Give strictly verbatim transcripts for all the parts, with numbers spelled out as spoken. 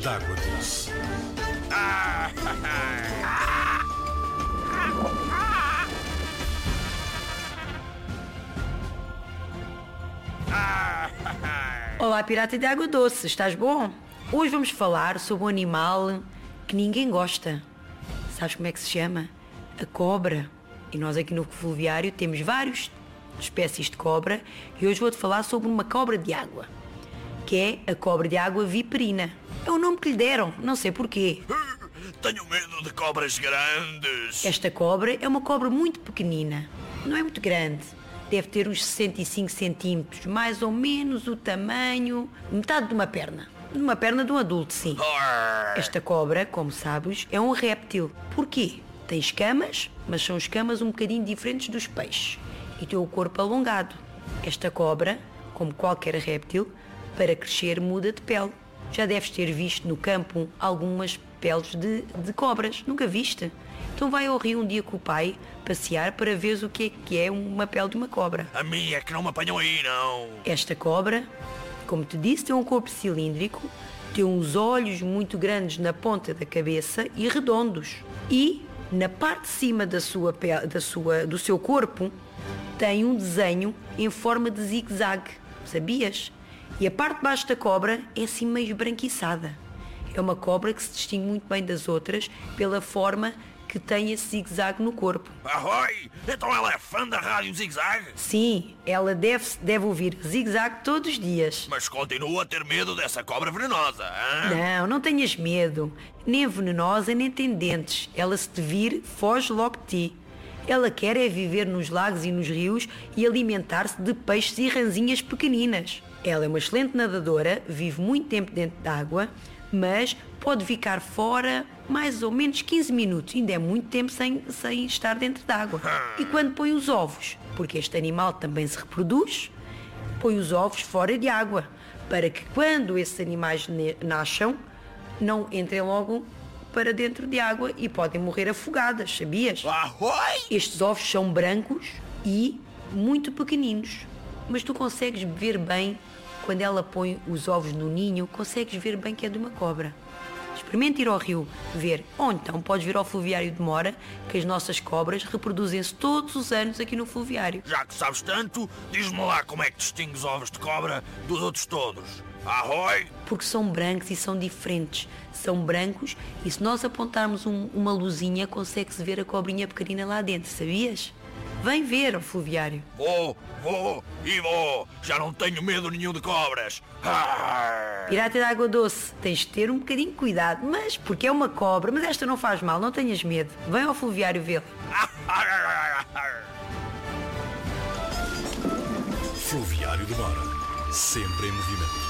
d'água doce. Olá, pirata de água doce, estás bom? Hoje vamos falar sobre um animal que ninguém gosta. Sabes como é que se chama? A cobra. E nós aqui no Fluviário temos várias espécies de cobra e hoje vou-te falar sobre uma cobra de água, que é a cobra de água viperina. É o nome que lhe deram, não sei porquê. Tenho medo de cobras grandes. Esta cobra é uma cobra muito pequenina, não é muito grande. Deve ter uns sessenta e cinco centímetros, mais ou menos o tamanho, metade de uma perna. De uma perna de um adulto, sim. Esta cobra, como sabes, é um réptil. Porquê? Tem escamas, mas são escamas um bocadinho diferentes dos peixes. E tem o corpo alongado. Esta cobra, como qualquer réptil, para crescer muda de pele. Já deves ter visto no campo algumas peles de, de cobras. Nunca viste? Então vai ao rio um dia com o pai passear para ver o que é que é uma pele de uma cobra. A minha é que não me apanham aí, não. Esta cobra, como te disse, tem um corpo cilíndrico, tem uns olhos muito grandes na ponta da cabeça e redondos. E na parte de cima da sua pele, da sua, do seu corpo tem um desenho em forma de zigue-zague. Sabias? E a parte de baixo da cobra é assim meio esbranquiçada. É uma cobra que se distingue muito bem das outras pela forma que tem esse zigue-zague no corpo. Ahoi! Então ela é fã da rádio Zig-Zag? Sim, ela deve, deve ouvir zigue-zague todos os dias. Mas continua a ter medo dessa cobra venenosa, hein? Não, não tenhas medo. Nem é venenosa, nem tem dentes. Ela, se te vir, foge logo de ti. Ela quer é viver nos lagos e nos rios e alimentar-se de peixes e ranzinhas pequeninas. Ela é uma excelente nadadora, vive muito tempo dentro d'água, mas pode ficar fora mais ou menos quinze minutos. Ainda é muito tempo sem, sem estar dentro d'água. E quando põe os ovos, porque este animal também se reproduz, põe os ovos fora de água, para que quando esses animais nasçam, não entrem logo para dentro de água e podem morrer afogadas, sabias? Ahoi! Estes ovos são brancos e muito pequeninos, mas tu consegues ver bem, quando ela põe os ovos no ninho, consegues ver bem que é de uma cobra. Experimenta ir ao rio ver, ou então podes vir ao Fluviário de Mora, que as nossas cobras reproduzem-se todos os anos aqui no Fluviário. Já que sabes tanto, diz-me lá como é que distingues os ovos de cobra dos outros todos. Ahoi! Porque são brancos e são diferentes. São brancos e se nós apontarmos um, uma luzinha, consegue-se ver a cobrinha pequenina lá dentro, sabias? Vem ver ao Fluviário. Vou, vou e vou. Já não tenho medo nenhum de cobras. Arr! Pirata de água doce, tens de ter um bocadinho de cuidado, mas porque é uma cobra, mas esta não faz mal, não tenhas medo. Vem ao Fluviário vê-la. Fluviário de Mora, sempre em movimento.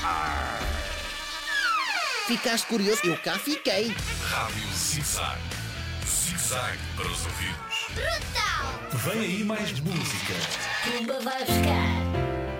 Ficaste curioso? Eu cá fiquei. Rádio Zig-Zag. Zig-Zag para os ouvidos. Brutal! Vem aí mais música. Pumba vai buscar.